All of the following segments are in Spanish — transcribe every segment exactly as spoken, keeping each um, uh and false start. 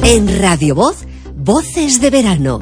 En Radio Voz, Voces de Verano.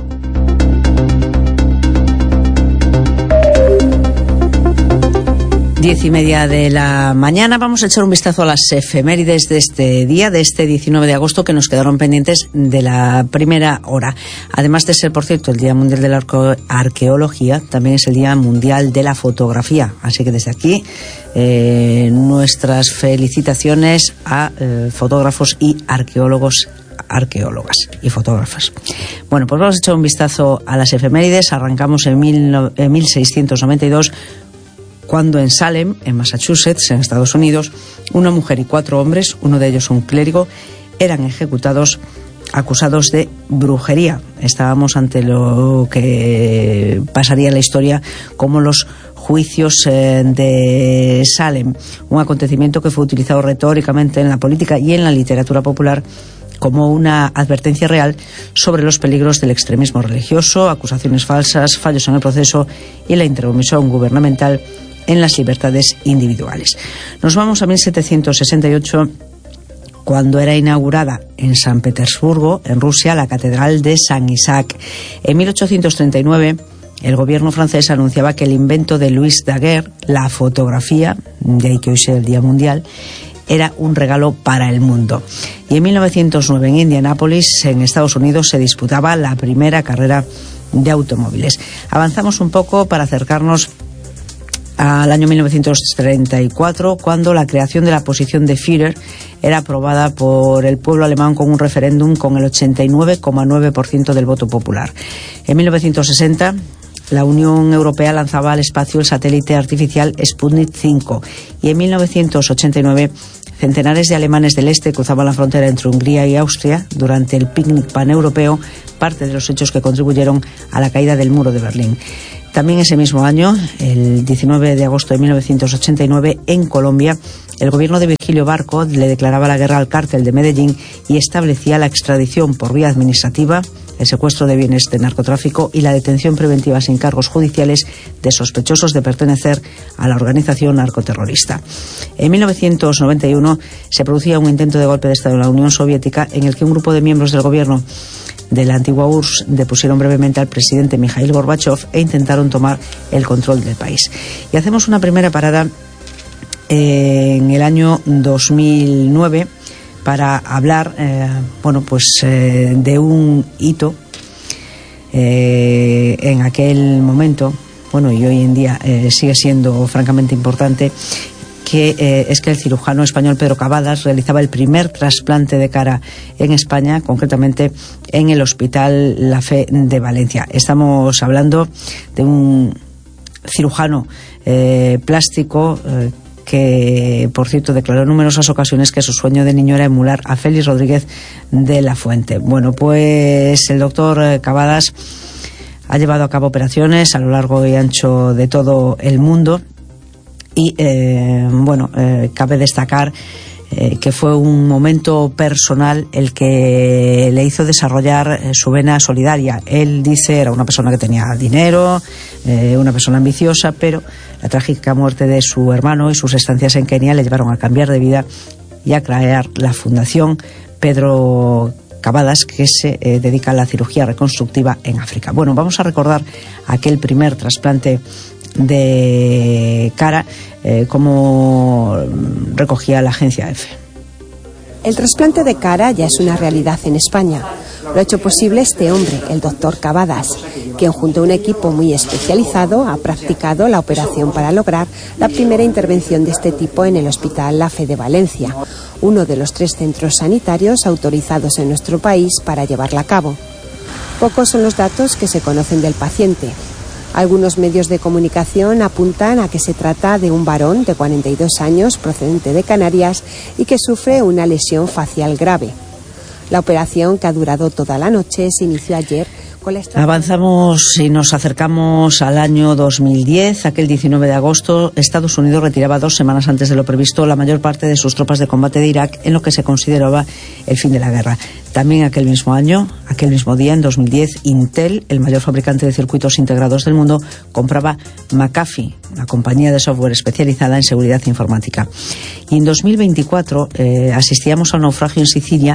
Diez y media de la mañana. Vamos a echar un vistazo a las efemérides de este día, de este diecinueve de agosto, que nos quedaron pendientes de la primera hora. Además de ser, por cierto, el Día Mundial de la Arqueología, también es el Día Mundial de la Fotografía. Así que desde aquí, eh, nuestras felicitaciones a eh, fotógrafos y arqueólogos, arqueólogas y fotógrafas. Bueno, pues vamos a echar un vistazo a las efemérides. Arrancamos en, mil, en mil seiscientos noventa y dos, cuando en Salem, en Massachusetts, en Estados Unidos, una mujer y cuatro hombres, uno de ellos un clérigo, eran ejecutados acusados de brujería. Estábamos ante lo que pasaría en la historia como los juicios eh, de Salem, un acontecimiento que fue utilizado retóricamente en la política y en la literatura popular como una advertencia real sobre los peligros del extremismo religioso, acusaciones falsas, fallos en el proceso y la intromisión gubernamental en las libertades individuales. Nos vamos a mil setecientos sesenta y ocho, cuando era inaugurada en San Petersburgo, en Rusia, la Catedral de San Isaac. En mil ochocientos treinta y nueve, el gobierno francés anunciaba que el invento de Louis Daguerre, la fotografía, de ahí que hoy sea el Día Mundial, era un regalo para el mundo. Y en mil novecientos nueve, en Indianápolis, en Estados Unidos, se disputaba la primera carrera de automóviles. Avanzamos un poco para acercarnos al año mil novecientos treinta y cuatro, cuando la creación de la posición de Führer era aprobada por el pueblo alemán con un referéndum con el ochenta y nueve coma nueve por ciento del voto popular. En mil novecientos sesenta, la Unión Europea lanzaba al espacio el satélite artificial Sputnik cinco, y en mil novecientos ochenta y nueve centenares de alemanes del este cruzaban la frontera entre Hungría y Austria durante el picnic paneuropeo, parte de los hechos que contribuyeron a la caída del muro de Berlín. También ese mismo año, el diecinueve de agosto de mil novecientos ochenta y nueve, en Colombia, el gobierno de Virgilio Barco le declaraba la guerra al cártel de Medellín y establecía la extradición por vía administrativa, el secuestro de bienes de narcotráfico y la detención preventiva sin cargos judiciales de sospechosos de pertenecer a la organización narcoterrorista. En mil novecientos noventa y uno se producía un intento de golpe de Estado en la Unión Soviética, en el que un grupo de miembros del gobierno de la antigua U R S S depusieron brevemente al presidente Mikhail Gorbachev e intentaron tomar el control del país. Y hacemos una primera parada en el año dos mil nueve para hablar eh, bueno, pues, eh, de un hito eh, en aquel momento, bueno, y hoy en día eh, sigue siendo francamente importante, que eh, es que el cirujano español Pedro Cavadas realizaba el primer trasplante de cara en España, concretamente en el Hospital La Fe de Valencia. Estamos hablando de un cirujano eh, plástico eh, que, por cierto, declaró en numerosas ocasiones que su sueño de niño era emular a Félix Rodríguez de la Fuente. Bueno, pues el doctor Cavadas ha llevado a cabo operaciones a lo largo y ancho de todo el mundo. Y, eh, bueno, eh, cabe destacar eh, que fue un momento personal el que le hizo desarrollar eh, su vena solidaria. Él dice, era una persona que tenía dinero, eh, una persona ambiciosa, pero la trágica muerte de su hermano y sus estancias en Kenia le llevaron a cambiar de vida y a crear la Fundación Pedro Cavadas, que se eh, dedica a la cirugía reconstructiva en África. Bueno, vamos a recordar aquel primer trasplante de cara, eh, como recogía la agencia EFE. El trasplante de cara ya es una realidad en España. Lo ha hecho posible este hombre, el doctor Cavadas, quien junto a un equipo muy especializado ha practicado la operación para lograr la primera intervención de este tipo en el Hospital La Fe de Valencia, uno de los tres centros sanitarios autorizados en nuestro país para llevarla a cabo. Pocos son los datos que se conocen del paciente. Algunos medios de comunicación apuntan a que se trata de un varón de cuarenta y dos años procedente de Canarias y que sufre una lesión facial grave. La operación, que ha durado toda la noche, se inició ayer con la estrategia... Avanzamos y nos acercamos al año dos mil diez. Aquel diecinueve de agosto, Estados Unidos retiraba dos semanas antes de lo previsto la mayor parte de sus tropas de combate de Irak, en lo que se consideraba el fin de la guerra. También aquel mismo año, aquel mismo día, en dos mil diez, Intel, el mayor fabricante de circuitos integrados del mundo, compraba McAfee, una compañía de software especializada en seguridad informática. Y en dos mil veinticuatro eh, asistíamos a un naufragio en Sicilia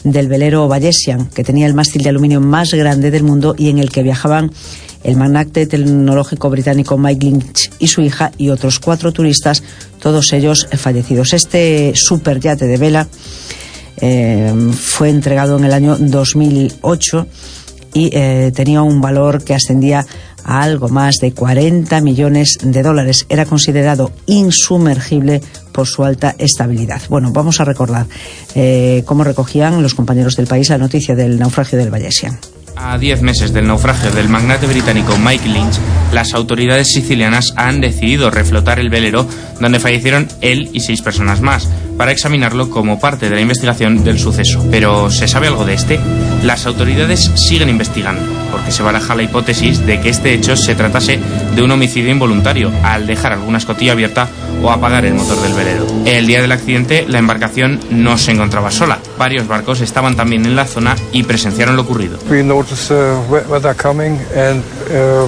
del velero Bayesian, que tenía el mástil de aluminio más grande del mundo y en el que viajaban el magnate tecnológico británico Mike Lynch y su hija y otros cuatro turistas, todos ellos fallecidos. Este superyate de vela eh, fue entregado en el año dos mil ocho y eh, tenía un valor que ascendía a algo más de cuarenta millones de dólares. Era considerado insumergible por su alta estabilidad. Bueno, vamos a recordar eh, cómo recogían los compañeros del país la noticia del naufragio del Bayesian. A diez meses del naufragio del magnate británico Mike Lynch, las autoridades sicilianas han decidido reflotar el velero donde fallecieron él y seis personas más, para examinarlo como parte de la investigación del suceso. Pero, ¿se sabe algo de este? Las autoridades siguen investigando, porque se baraja la hipótesis de que este hecho se tratase de un homicidio involuntario, al dejar alguna escotilla abierta o apagar el motor del velero. El día del accidente, la embarcación no se encontraba sola. Varios barcos estaban también en la zona y presenciaron lo ocurrido. We noticed uh, weather coming and uh,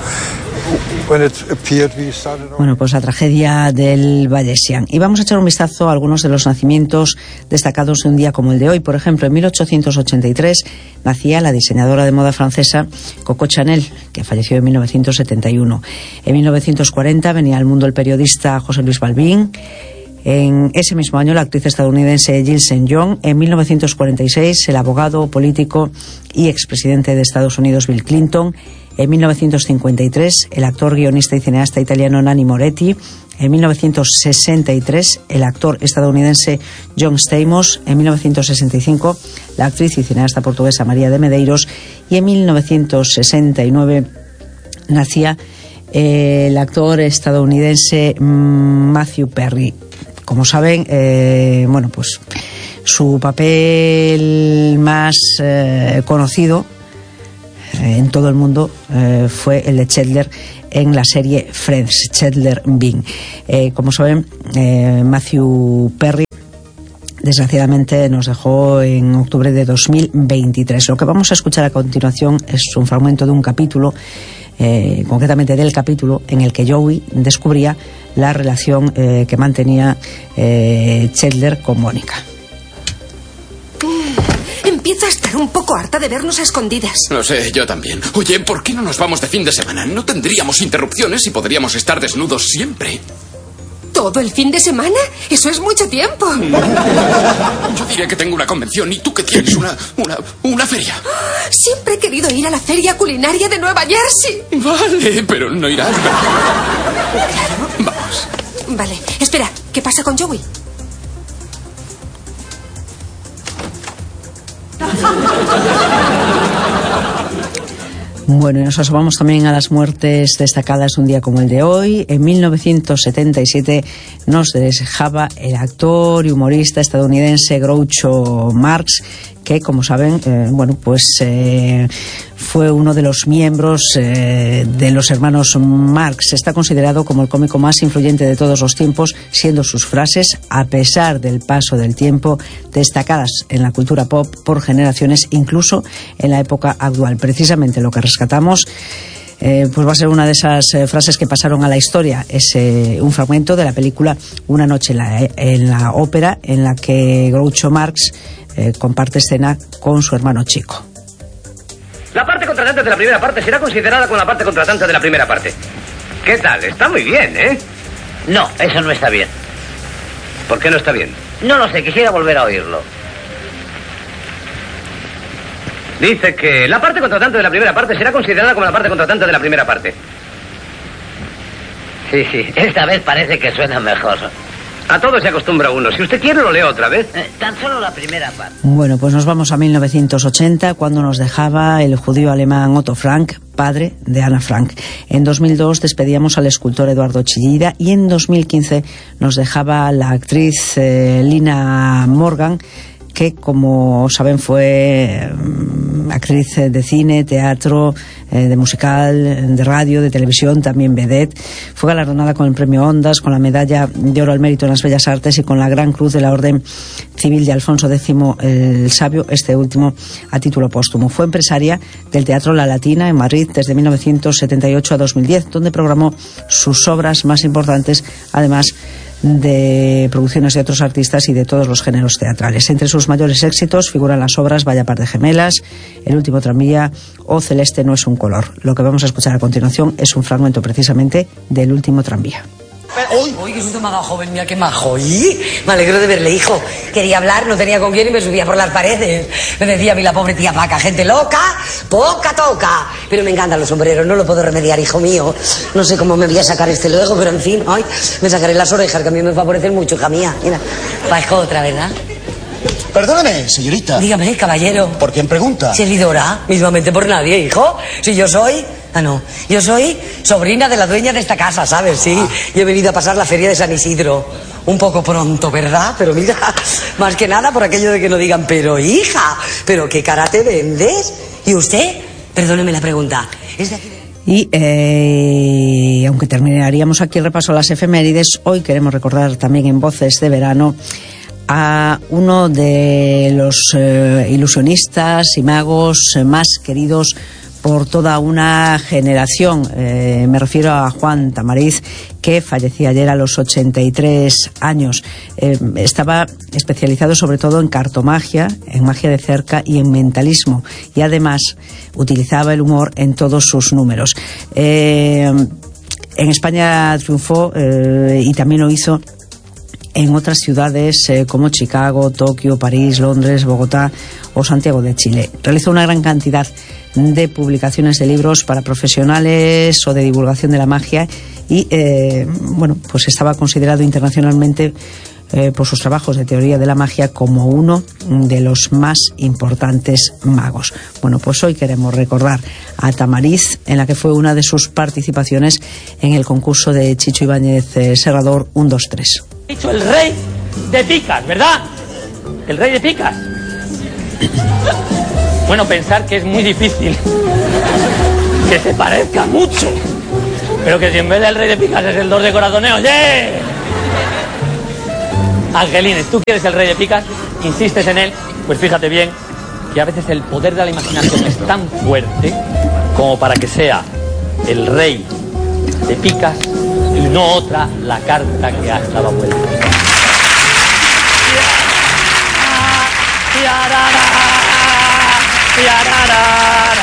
when it appeared we started. Bueno, pues la tragedia del Bayesian. Y vamos a echar un vistazo a algunos de los nacimientos destacados de un día como el de hoy. Por ejemplo, en mil ochocientos ochenta y tres nacía la diseñadora de moda francesa Coco Chanel, que falleció en mil novecientos setenta y uno. En mil novecientos cuarenta venía al mundo el periodista José Luis Balbín. En ese mismo año, la actriz estadounidense Jill Saint John. En mil novecientos cuarenta y seis, el abogado, político y expresidente de Estados Unidos Bill Clinton. En mil novecientos cincuenta y tres, el actor, guionista y cineasta italiano Nanni Moretti. En mil novecientos sesenta y tres, el actor estadounidense John Stamos. En mil novecientos sesenta y cinco, la actriz y cineasta portuguesa María de Medeiros. Y en mil novecientos sesenta y nueve nacía eh, el actor estadounidense Matthew Perry. Como saben, eh, bueno, pues su papel más eh, conocido eh, en todo el mundo eh, fue el de Chandler en la serie Friends, Chandler Bing. Eh, como saben, eh, Matthew Perry desgraciadamente nos dejó en octubre de dos mil veintitrés. Lo que vamos a escuchar a continuación es un fragmento de un capítulo, eh, concretamente del capítulo en el que Joey descubría la relación eh, que mantenía eh, Chandler con Mónica. Empiezo a estar un poco harta de vernos a escondidas. Lo sé, yo también. Oye, ¿por qué no nos vamos de fin de semana? No tendríamos interrupciones y podríamos estar desnudos siempre. ¿Todo el fin de semana? Eso es mucho tiempo. Yo diría que tengo una convención y tú que tienes una, una, una feria. Siempre he querido ir a la feria culinaria de Nueva Jersey. Vale, pero no irás. Claro. Vamos. Vale, espera, ¿qué pasa con Joey? Bueno, y nos asomamos también a las muertes destacadas un día como el de hoy. En mil novecientos setenta y siete nos dejaba el actor y humorista estadounidense Groucho Marx, que, como saben, eh, bueno, pues eh, fue uno de los miembros eh, de los hermanos Marx. Está considerado como el cómico más influyente de todos los tiempos, siendo sus frases, a pesar del paso del tiempo, destacadas en la cultura pop por generaciones, incluso en la época actual. Precisamente lo que rescatamos Eh, pues va a ser una de esas eh, frases que pasaron a la historia. Es eh, un fragmento de la película Una noche en la, en la ópera, en la que Groucho Marx eh, comparte escena con su hermano chico. La parte contratante de la primera parte será considerada como la parte contratante de la primera parte. ¿Qué tal? Está muy bien, ¿eh? No, eso no está bien. ¿Por qué no está bien? No lo sé, quisiera volver a oírlo. Dice que la parte contratante de la primera parte será considerada como la parte contratante de la primera parte. Sí, sí, esta vez parece que suena mejor. A todo se acostumbra uno. Si usted quiere, lo leo otra vez. Eh, tan solo la primera parte. Bueno, pues nos vamos a mil novecientos ochenta, cuando nos dejaba el judío alemán Otto Frank, padre de Ana Frank. En dos mil dos despedíamos al escultor Eduardo Chillida y en dos mil quince nos dejaba la actriz eh, Lina Morgan, que, como saben, fue eh, actriz de cine, teatro, eh, de musical, de radio, de televisión, también vedette. Fue galardonada con el premio Ondas, con la medalla de oro al mérito en las bellas artes y con la Gran Cruz de la Orden Civil de Alfonso X el Sabio, este último a título póstumo. Fue empresaria del Teatro La Latina en Madrid desde mil novecientos setenta y ocho a dos mil diez, donde programó sus obras más importantes, además de producciones de otros artistas y de todos los géneros teatrales. Entre sus mayores éxitos figuran las obras Vaya par de gemelas, El último tranvía o Celeste no es un color. Lo que vamos a escuchar a continuación es un fragmento precisamente del último tranvía. Uy, uy, qué susto me ha dado, joven, mira qué majo. Y me alegro de verle, hijo. Quería hablar, no tenía con quién y me subía por las paredes. Me decía a mí la pobre tía Paca, gente loca, poca toca. Pero me encantan los sombreros, no lo puedo remediar, hijo mío. No sé cómo me voy a sacar este luego, pero en fin, ay, me sacaré las orejas, que a mí me favorecen mucho, hija mía. Mira, parezco otra, ¿verdad? Perdóneme, señorita. Dígame, caballero. ¿Por quién pregunta? Servidora, mismamente por nadie, hijo. Si yo soy... Ah, no. Yo soy sobrina de la dueña de esta casa, ¿sabes? Sí. Ah. Y he venido a pasar la feria de San Isidro. Un poco pronto, ¿verdad? Pero mira, más que nada por aquello de que no digan, pero hija, ¿pero qué cara te vendes? ¿Y usted? Perdóneme la pregunta. ¿Es de aquí? Y eh, aunque terminaríamos aquí el repaso a las efemérides, hoy queremos recordar también en Voces de Verano a uno de los eh, ilusionistas y magos más queridos por toda una generación. Eh, me refiero a Juan Tamariz, que fallecía ayer a los ochenta y tres años. Eh, estaba especializado sobre todo en cartomagia, en magia de cerca y en mentalismo, y además utilizaba el humor en todos sus números. Eh, en España triunfó eh, y también lo hizo en otras ciudades eh, como Chicago, Tokio, París, Londres, Bogotá o Santiago de Chile. Realizó una gran cantidad de publicaciones de libros para profesionales o de divulgación de la magia y eh, bueno, pues estaba considerado internacionalmente eh, por sus trabajos de teoría de la magia como uno de los más importantes magos. Bueno, pues hoy queremos recordar a Tamariz, en la que fue una de sus participaciones en el concurso de Chicho Ibáñez eh, Serrador uno dos tres. Dicho el rey de picas, ¿verdad? El rey de picas. Bueno, pensar que es muy difícil que se parezca mucho, pero que si en vez del rey de picas es el dos de corazones, ¡oye! Angelines, ¿tú quieres el rey de picas? ¿Insistes en él? Pues fíjate bien que a veces el poder de la imaginación es tan fuerte como para que sea el rey de picas y no otra la carta que has dado vuelta. Yarara, yarara.